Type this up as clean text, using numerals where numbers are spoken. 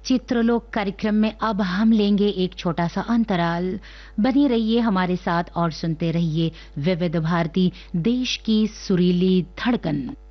चित्रलोक कार्यक्रम में अब हम लेंगे एक छोटा सा अंतराल। बने रहिए हमारे साथ और सुनते रहिए विविध भारती, देश की सुरीली धड़कन।